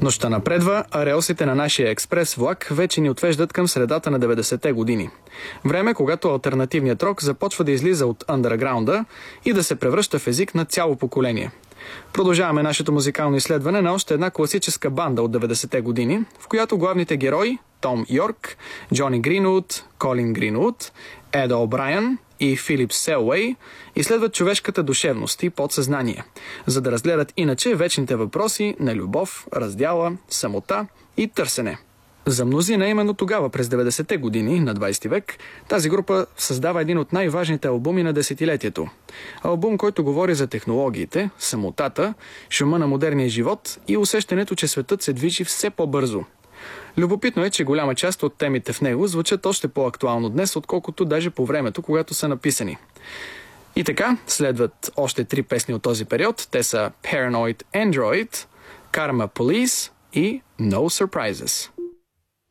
Нощта напредва, а релсите на нашия експрес влак вече ни отвеждат към средата на 90-те години. Време, когато алтернативният рок започва да излиза от андерграунда и да се превръща в език на цяло поколение. Продължаваме нашето музикално изследване на още една класическа банда от 90-те години, в която главните герои Том Йорк, Джони Гринвуд, Колин Гринвуд, Ед О'Брайен и Филип Селуей изследват човешката душевност и подсъзнание, за да разгледат иначе вечните въпроси на любов, раздяла, самота и търсене. За мнозина именно тогава, през 90-те години на 20 век, тази група създава един от най-важните албуми на десетилетието. Албум, който говори за технологиите, самотата, шума на модерния живот и усещането, че светът се движи все по-бързо. Любопитно е, че голяма част от темите в него звучат още по-актуално днес, отколкото даже по времето, когато са написани. И така, следват още 3 песни от този период. Те са Paranoid Android, Karma Police и No Surprises.